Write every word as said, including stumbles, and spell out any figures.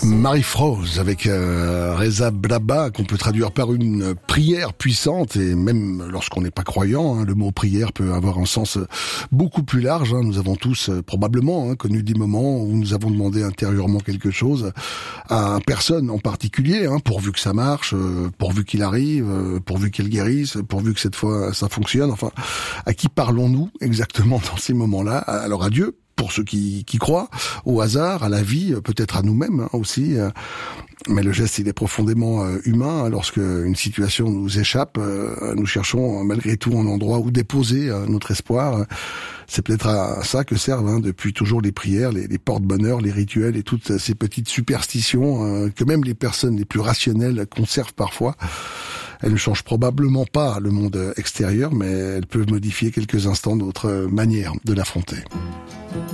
Marie-Froze avec euh, Reza Blaba, qu'on peut traduire par une prière puissante, et même lorsqu'on n'est pas croyant, hein, le mot prière peut avoir un sens beaucoup plus large. Hein. Nous avons tous euh, probablement hein, connu des moments où nous avons demandé intérieurement quelque chose à personne en particulier, hein, pourvu que ça marche, euh, pourvu qu'il arrive, euh, pourvu qu'elle guérisse, pourvu que cette fois ça fonctionne. Enfin, à qui parlons-nous exactement dans ces moments-là? Alors à Dieu, pour ceux qui, qui croient, au hasard, à la vie, peut-être à nous-mêmes hein, aussi. Mais le geste, il est profondément euh, humain. Lorsque une situation nous échappe, euh, nous cherchons malgré tout un endroit où déposer euh, notre espoir. C'est peut-être à ça que servent hein, depuis toujours les prières, les, les porte-bonheur, les rituels et toutes ces petites superstitions euh, que même les personnes les plus rationnelles conservent parfois. Elles ne changent probablement pas le monde extérieur, mais elles peuvent modifier quelques instants notre manière de l'affronter.